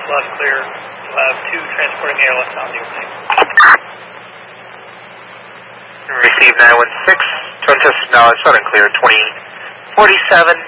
left clear. You'll have 2 transporting airlifts on the opening. Receive 916, Twin System Dallas, Southern Clear 2047.